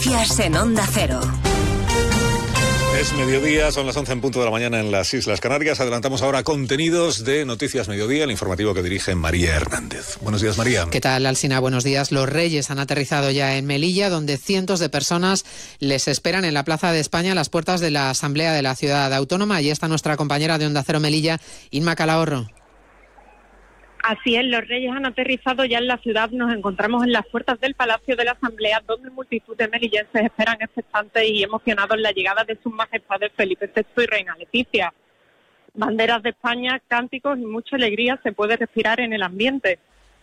Noticias en Onda Cero. Es mediodía, son las 11 en punto de la mañana en las Islas Canarias. Adelantamos ahora contenidos de Noticias Mediodía, el informativo que dirige María Hernández. Buenos días, María. ¿Qué tal, Alsina? Buenos días. Los Reyes han aterrizado ya en Melilla, donde cientos de personas les esperan en la Plaza de España a las puertas de la Asamblea de la Ciudad Autónoma. Allí está nuestra compañera de Onda Cero Melilla, Inma Calahorro. Así es, los Reyes han aterrizado ya en la ciudad. Nos encontramos en las puertas del Palacio de la Asamblea, donde multitud de melillenses esperan expectantes y emocionados en la llegada de sus majestades Felipe VI y Reina Leticia. Banderas de España, cánticos y mucha alegría se puede respirar en el ambiente.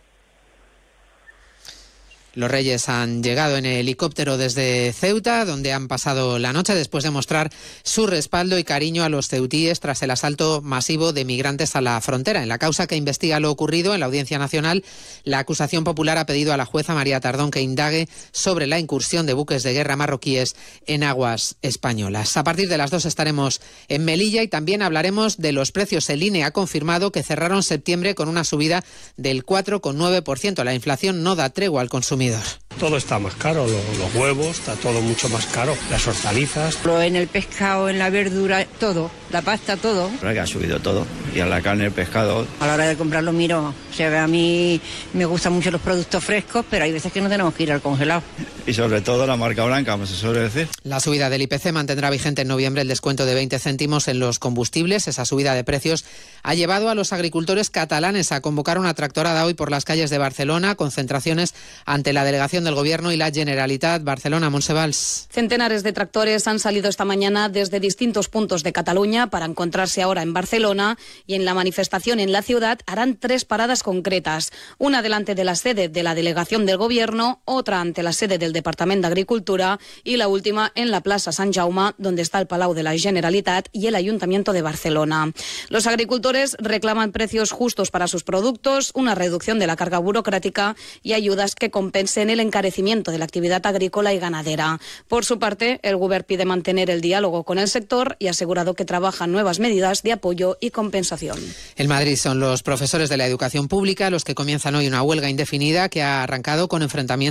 Los Reyes han llegado en helicóptero desde Ceuta, donde han pasado la noche después de mostrar su respaldo y cariño a los ceutíes tras el asalto masivo de migrantes a la frontera. En la causa que investiga lo ocurrido en la Audiencia Nacional, la acusación popular ha pedido a la jueza María Tardón que indague sobre la incursión de buques de guerra marroquíes en aguas españolas. A partir de las 2 estaremos en Melilla y también hablaremos de los precios. El INE ha confirmado que cerraron septiembre con una subida del 4,9%. La inflación no da tregua al consumidor. Todo está más caro, los huevos, está todo mucho más caro, las hortalizas. En el pescado, en la verdura, todo, la pasta, todo. Pero que ha subido todo, y a la carne, el pescado. A la hora de comprarlo miro, o sea, a mí me gustan mucho los productos frescos, pero hay veces que no tenemos que ir al congelado. Y sobre todo la marca blanca, como se suele decir. La subida del IPC mantendrá vigente en noviembre el descuento de 20 céntimos en los combustibles. Esa subida de precios ha llevado a los agricultores catalanes a convocar una tractorada hoy por las calles de Barcelona, concentraciones ante la delegación del Gobierno y la Generalitat. Barcelona, Montse Valls. Centenares de tractores han salido esta mañana desde distintos puntos de Cataluña para encontrarse ahora en Barcelona, y en la manifestación en la ciudad harán 3 paradas concretas. Una delante de la sede de la delegación del Gobierno, otra ante la sede del Departamento de Agricultura y la última en la plaça Sant Jaume, donde está el Palau de la Generalitat y el Ayuntamiento de Barcelona. Los agricultores reclaman precios justos para sus productos, una reducción de la carga burocrática y ayudas que compensen el encarecimiento de la actividad agrícola y ganadera. Por su parte, el Govern pide mantener el diálogo con el sector y ha asegurado que trabajan nuevas medidas de apoyo y compensación. En Madrid son los profesores de la educación pública los que comienzan hoy una huelga indefinida que ha arrancado con enfrentamientos